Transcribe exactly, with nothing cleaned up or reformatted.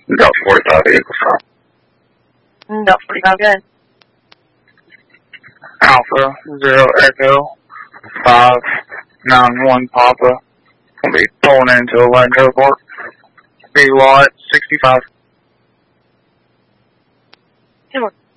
Delta forty-five, vehicle stop. Delta forty-five, good. Alpha, zero Echo, five, nine, one Papa. Gonna be pulling into Atlanta Airport. Be lot sixty-five. Good work.